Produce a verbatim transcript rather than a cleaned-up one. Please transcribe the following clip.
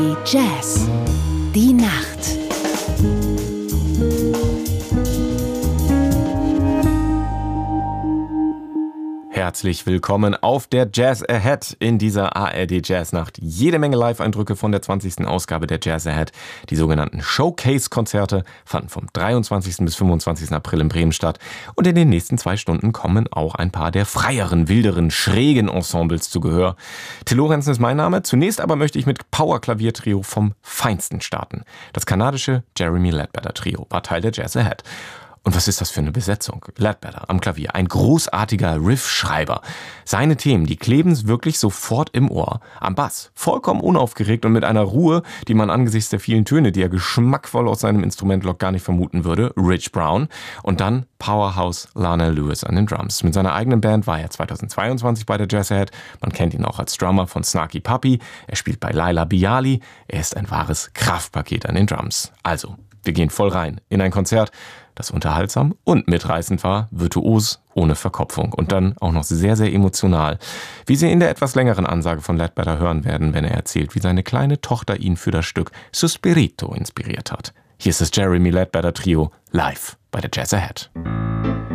Jazz. Die Nacht. Herzlich willkommen auf der Jazz Ahead in dieser A R D Jazz Nacht. Jede Menge Live-Eindrücke von der zwanzigsten Ausgabe der Jazz Ahead. Die sogenannten Showcase-Konzerte fanden vom dreiundzwanzigsten bis fünfundzwanzigsten April in Bremen statt. Und in den nächsten zwei Stunden kommen auch ein paar der freieren, wilderen, schrägen Ensembles zu Gehör. Till Lorenzen ist mein Name. Zunächst aber möchte ich mit Power-Klavier-Trio vom Feinsten starten. Das kanadische Jeremy Ledbetter Trio war Teil der Jazz Ahead. Und was ist das für eine Besetzung? Ledbetter am Klavier, ein großartiger Riffschreiber. Seine Themen, die kleben wirklich sofort im Ohr. Am Bass, vollkommen unaufgeregt und mit einer Ruhe, die man angesichts der vielen Töne, die er geschmackvoll aus seinem Instrument lockt, gar nicht vermuten würde. Rich Brown. Und dann Powerhouse Lionel Lewis an den Drums. Mit seiner eigenen Band war er zweitausendzweiundzwanzig bei der Jazz Ahead. Man kennt ihn auch als Drummer von Snarky Puppy. Er spielt bei Laila Bialy. Er ist ein wahres Kraftpaket an den Drums. Also, wir gehen voll rein in ein Konzert, das unterhaltsam und mitreißend war, virtuos, ohne Verkopfung und dann auch noch sehr, sehr emotional. Wie Sie in der etwas längeren Ansage von Ledbetter hören werden, wenn er erzählt, wie seine kleine Tochter ihn für das Stück Suspirito inspiriert hat. Hier ist das Jeremy Ledbetter Trio live bei der Jazz Ahead.